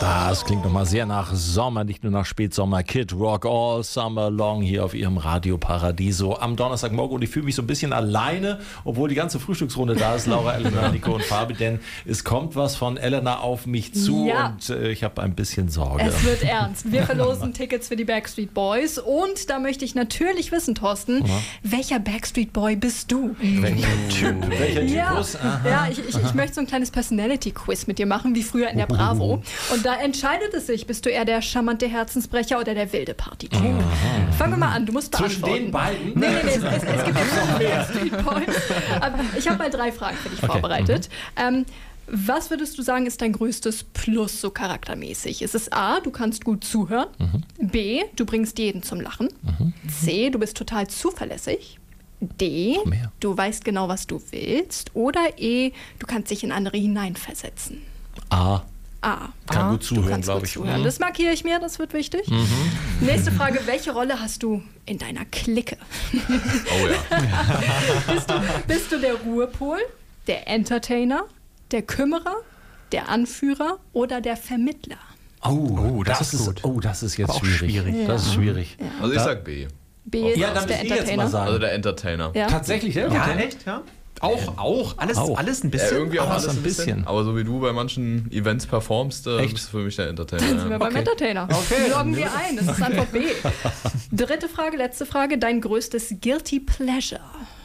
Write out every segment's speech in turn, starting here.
Das klingt nochmal sehr nach Sommer, nicht nur nach Spätsommer. Kid Rock all summer long hier auf ihrem Radio Paradiso am Donnerstagmorgen. Und ich fühle mich so ein bisschen alleine, obwohl die ganze Frühstücksrunde da ist, Laura, Elena, Nico und Fabi. Denn es kommt was von Elena auf mich zu und ich habe ein bisschen Sorge. Es wird ernst. Wir verlosen Tickets für die Backstreet Boys. Und da möchte ich natürlich wissen, Thorsten, welcher Backstreet Boy bist du? Welcher Typ? Welcher Typus? Ja, ich möchte so ein kleines Personality-Quiz mit dir machen, wie früher in der Bravo. Und da entscheidet es sich, bist du eher der charmante Herzensbrecher oder der wilde Partytyp? Fangen wir mal an, du musst beantworten. Zwischen den beiden? Nee, es gibt jetzt noch mehr Backstreet Boys. Aber ich habe mal 3 Fragen für dich vorbereitet. Was würdest du sagen, ist dein größtes Plus so charaktermäßig? Ist es A, du kannst gut zuhören? B, du bringst jeden zum Lachen? C, du bist total zuverlässig? D, du weißt genau, was du willst? Oder E, du kannst dich in andere hineinversetzen? A. Kann gut Du zuhören, kannst glaube gut ich. zuhören. Das markiere ich mir, das wird wichtig. Nächste Frage, welche Rolle hast du in deiner Clique? Oh ja. Bist du der Ruhepol, der Entertainer, der Kümmerer, der Anführer oder der Vermittler? Oh, das ist jetzt schwierig. Ja. Das ist schwierig. Ja. Also ich sag B. B ist Ja, dann der müsst ihr jetzt mal Entertainer. sagen. Also der Entertainer. Ja. Tatsächlich, ja? Ja, echt, ja? Auch. Alles ein Ja, bisschen. irgendwie auch Aber alles so ein ein bisschen. bisschen. Aber so wie du bei manchen Events performst, Echt? bist du für mich der Entertainer. Dann sind wir beim Entertainer. Okay. Loggen wir ein, das ist Antwort B. Dritte Frage, letzte Frage. Dein größtes Guilty Pleasure?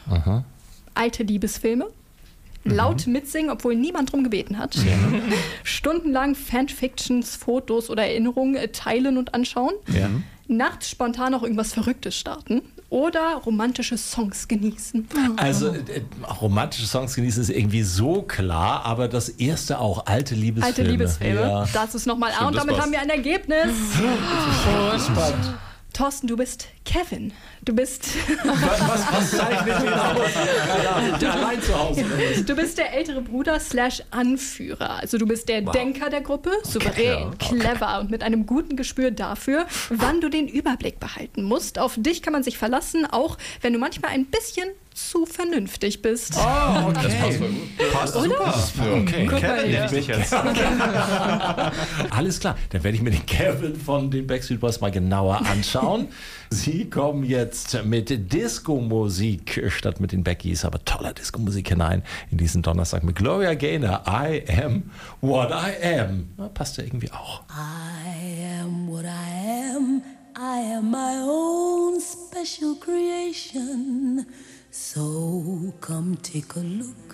Alte Liebesfilme? Laut mitsingen, obwohl niemand drum gebeten hat. Stundenlang Fanfictions, Fotos oder Erinnerungen teilen und anschauen. Ja. Nachts spontan auch irgendwas Verrücktes starten. Oder romantische Songs genießen. Also romantische Songs genießen ist irgendwie so klar, aber das erste auch, alte Liebesfilme. Alte Liebesfilme. Ja. Das ist nochmal A Stimmt, und das damit passt. haben wir ein Ergebnis. Spannend. Thorsten, du bist Kevin. Du bist Was zeichnet den aus? Der allein zu Hause. Du bist der ältere Bruder / Anführer. Also du bist der Denker der Gruppe, souverän, clever und mit einem guten Gespür dafür, wann du den Überblick behalten musst. Auf dich kann man sich verlassen, auch wenn du manchmal ein bisschen zu vernünftig bist. Das passt voll gut. Passt Oder? super. Okay. Guck mal Kevin hier. nehme ich jetzt. Alles klar, dann werde ich mir den Kevin von den Backstreet Boys mal genauer anschauen. Sie kommen jetzt mit Disco-Musik statt mit den Beckys, aber toller Disco-Musik hinein in diesen Donnerstag mit Gloria Gaynor. I am what I am. Na, passt ja irgendwie auch. I am what I am. I am my own special creation. So come take a look